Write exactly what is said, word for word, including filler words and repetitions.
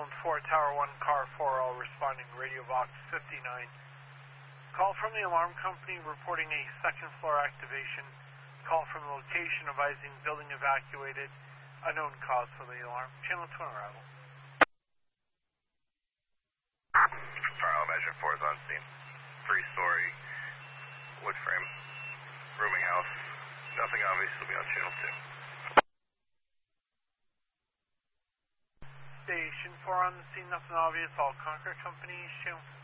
Zone four, Tower one, Car four, all responding, Radio Box fifty-nine. Call from the alarm company reporting a second floor activation. Call from the location advising building evacuated. Unknown cause for the alarm. Channel two on arrival. Fire Measure four is on scene. Three-story wood frame. Rooming house. Nothing obvious will be on channel two. Station four on the scene, nothing obvious. All Conquer Company, channel